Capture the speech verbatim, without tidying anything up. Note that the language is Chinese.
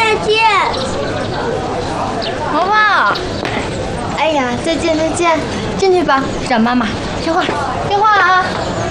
再见。 毛毛，哎呀，再见再见，进去吧，找妈妈，听话听话啊。